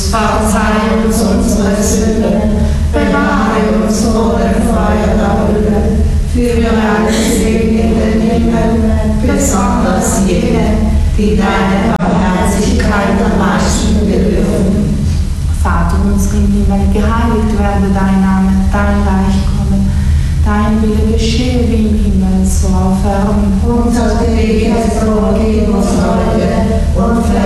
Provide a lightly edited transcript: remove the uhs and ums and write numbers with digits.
verzeih uns unsere Sünden, bewahre uns vor dem Feuer der Hölle, führe alle Seelen in den Himmel, besonders jene, die deine Barmherzigkeit am meisten bedürfen. Vater unser im Himmel, geheiligt werde dein Name, dein Reich komme, dein Wille geschehe wie im Himmel, so auf Erden. Unser tägliches Brot gib uns heute und